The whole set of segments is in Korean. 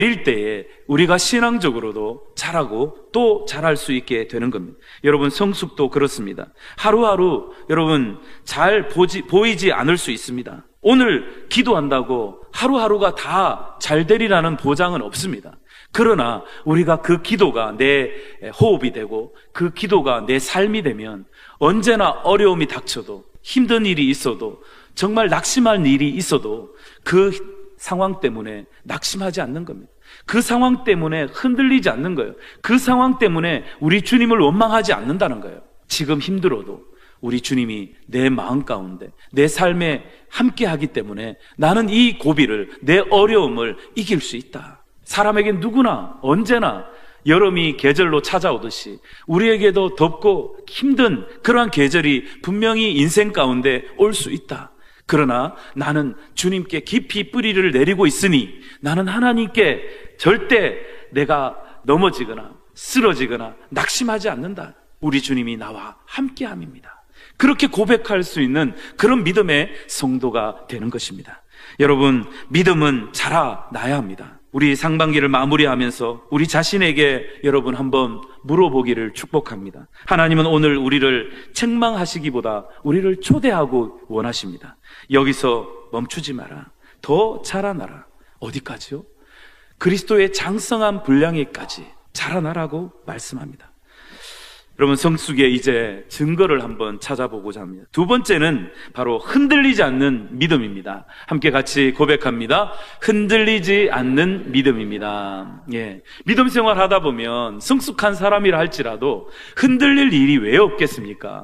일 때에 우리가 신앙적으로도 자라고 또 자랄 수 있게 되는 겁니다. 여러분, 성숙도 그렇습니다. 하루하루 여러분 잘 보이지 않을 수 있습니다. 오늘 기도한다고 하루하루가 다 잘 되리라는 보장은 없습니다. 그러나 우리가 그 기도가 내 호흡이 되고 그 기도가 내 삶이 되면 언제나 어려움이 닥쳐도, 힘든 일이 있어도, 정말 낙심할 일이 있어도 그 상황 때문에 낙심하지 않는 겁니다. 그 상황 때문에 흔들리지 않는 거예요. 그 상황 때문에 우리 주님을 원망하지 않는다는 거예요. 지금 힘들어도 우리 주님이 내 마음 가운데, 내 삶에 함께 하기 때문에 나는 이 고비를, 내 어려움을 이길 수 있다. 사람에게 누구나 언제나 여름이 계절로 찾아오듯이 우리에게도 덥고 힘든 그러한 계절이 분명히 인생 가운데 올 수 있다. 그러나 나는 주님께 깊이 뿌리를 내리고 있으니 나는 하나님께 절대 내가 넘어지거나 쓰러지거나 낙심하지 않는다. 우리 주님이 나와 함께함입니다. 그렇게 고백할 수 있는 그런 믿음의 성도가 되는 것입니다. 여러분, 믿음은 자라나야 합니다. 우리 상반기를 마무리하면서 우리 자신에게 여러분 한번 물어보기를 축복합니다. 하나님은 오늘 우리를 책망하시기보다 우리를 초대하고 원하십니다. 여기서 멈추지 마라. 더 자라나라. 어디까지요? 그리스도의 장성한 분량에까지 자라나라고 말씀합니다. 여러분, 성숙의 이제 증거를 한번 찾아보고자 합니다. 두 번째는 바로 흔들리지 않는 믿음입니다. 함께 같이 고백합니다. 흔들리지 않는 믿음입니다. 예. 믿음 생활 하다 보면 성숙한 사람이라 할지라도 흔들릴 일이 왜 없겠습니까?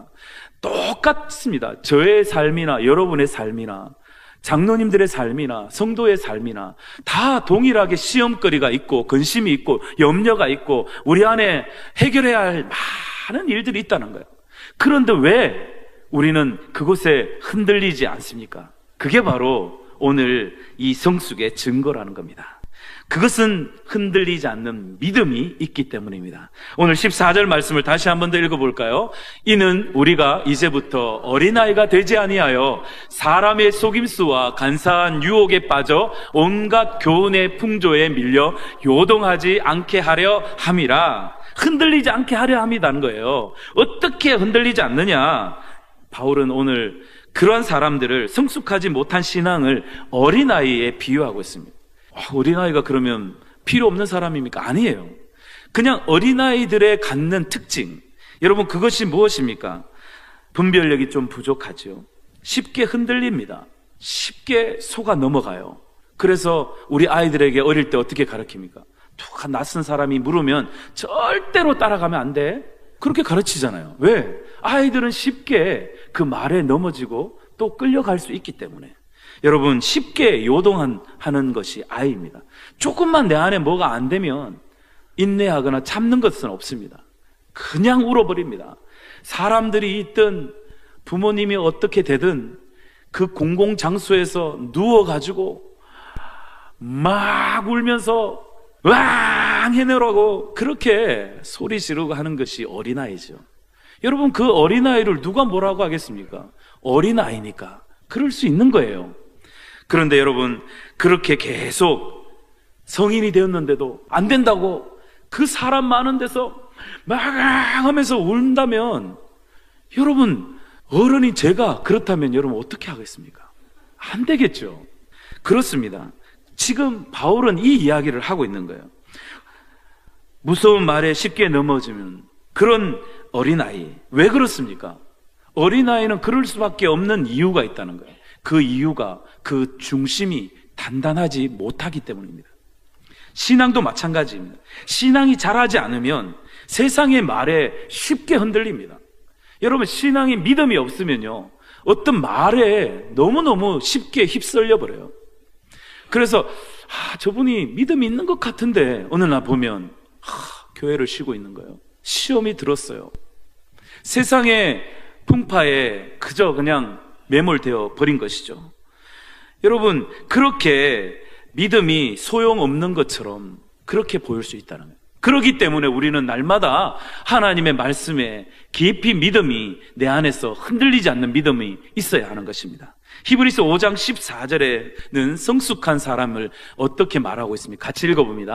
똑같습니다. 저의 삶이나 여러분의 삶이나 장로님들의 삶이나 성도의 삶이나 다 동일하게 시험거리가 있고 근심이 있고 염려가 있고 우리 안에 해결해야 할 많은 일들이 있다는 거예요. 그런데 왜 우리는 그곳에 흔들리지 않습니까? 그게 바로 오늘 이 성숙의 증거라는 겁니다. 그것은 흔들리지 않는 믿음이 있기 때문입니다. 오늘 14절 말씀을 다시 한 번 더 읽어볼까요? 이는 우리가 이제부터 어린아이가 되지 아니하여 사람의 속임수와 간사한 유혹에 빠져 온갖 교훈의 풍조에 밀려 요동하지 않게 하려 함이라. 흔들리지 않게 하려 함이라는 거예요. 어떻게 흔들리지 않느냐? 바울은 오늘 그러한 사람들을, 성숙하지 못한 신앙을 어린아이에 비유하고 있습니다. 어린아이가 그러면 필요 없는 사람입니까? 아니에요. 그냥 어린아이들의 갖는 특징, 여러분 그것이 무엇입니까? 분별력이 좀 부족하죠. 쉽게 흔들립니다. 쉽게 속아 넘어가요. 그래서 우리 아이들에게 어릴 때 어떻게 가르칩니까? 누가 낯선 사람이 물으면 절대로 따라가면 안 돼. 그렇게 가르치잖아요. 왜? 아이들은 쉽게 그 말에 넘어지고 또 끌려갈 수 있기 때문에. 여러분, 쉽게 요동하는 것이 아이입니다. 조금만 내 안에 뭐가 안 되면 인내하거나 참는 것은 없습니다. 그냥 울어버립니다. 사람들이 있든 부모님이 어떻게 되든 그 공공장소에서 누워가지고 막 울면서 왕 해내라고 그렇게 소리 지르고 하는 것이 어린아이죠. 여러분, 그 어린아이를 누가 뭐라고 하겠습니까? 어린아이니까 그럴 수 있는 거예요. 그런데 여러분, 그렇게 계속 성인이 되었는데도 안 된다고 그 사람 많은 데서 막 하면서 운다면, 여러분, 어른인 제가 그렇다면 여러분 어떻게 하겠습니까? 안 되겠죠. 그렇습니다. 지금 바울은 이 이야기를 하고 있는 거예요. 무서운 말에 쉽게 넘어지면 그런 어린아이, 왜 그렇습니까? 어린아이는 그럴 수밖에 없는 이유가 있다는 거예요. 그 이유가 그 중심이 단단하지 못하기 때문입니다. 신앙도 마찬가지입니다. 신앙이 자라지 않으면 세상의 말에 쉽게 흔들립니다. 여러분, 신앙이 믿음이 없으면요, 어떤 말에 너무너무 쉽게 휩쓸려 버려요. 그래서 저분이 믿음이 있는 것 같은데 어느 날 보면 교회를 쉬고 있는 거예요. 시험이 들었어요. 세상의 풍파에 그저 그냥 매몰되어 버린 것이죠. 여러분, 그렇게 믿음이 소용없는 것처럼 그렇게 보일 수 있다는 거예요. 그렇기 때문에 우리는 날마다 하나님의 말씀에 깊이 믿음이 내 안에서 흔들리지 않는 믿음이 있어야 하는 것입니다. 히브리서 5장 14절에는 성숙한 사람을 어떻게 말하고 있습니까? 같이 읽어봅니다.